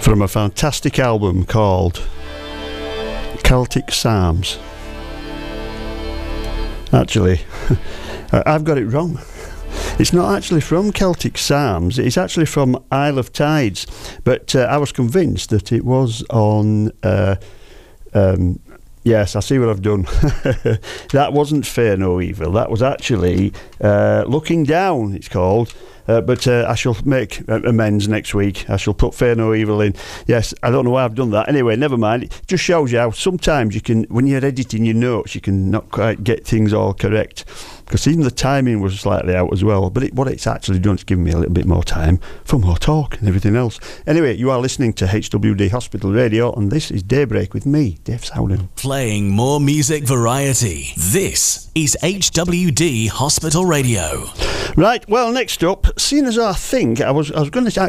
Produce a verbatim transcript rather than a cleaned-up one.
from a fantastic album called Celtic Psalms. Actually, I've got it wrong. It's not actually from Celtic Psalms, it's actually from Isle of Tides, but uh, I was convinced that it was on... Uh, um, yes, I see what I've done. That wasn't Fear No Evil, that was actually uh, Looking Down, it's called. Uh, but uh, I shall make amends next week. I shall put Fear No Evil in. Yes, I don't know why I've done that. Anyway, never mind. It just shows you how sometimes you can, when you're editing your notes, you can not quite get things all correct. Because even the timing was slightly out as well. But it, what it's actually done is given me a little bit more time for more talk and everything else. Anyway, you are listening to H W D Hospital Radio, and this is Daybreak with me, Dave Sowden. Playing more music variety. This is H W D Hospital Radio. Right, well, next up, seeing as I think I was I was going to